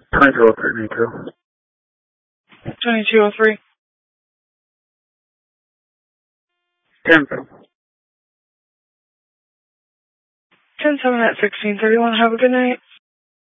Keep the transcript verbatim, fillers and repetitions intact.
twenty-two oh three, me too. twenty-two oh three. ten. ten seven at sixteen thirty-one. Have a good night.